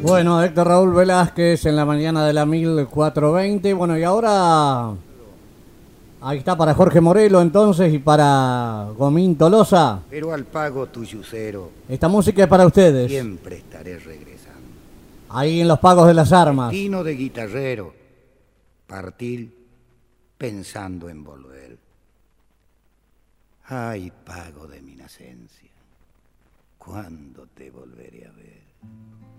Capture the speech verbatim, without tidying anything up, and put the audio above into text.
Bueno, Héctor Raúl Velázquez en la mañana de la mil cuatrocientos veinte. Bueno, y ahora ahí está para Jorge Morelo entonces y para Gomín Tolosa. Pero al pago tu yucero Esta música es para ustedes. siempre estaré regresando. Ahí en los pagos de las armas. Destino de guitarrero, partir pensando en volver. Ay, pago de mi nacencia, ¿cuándo te volveré a ver?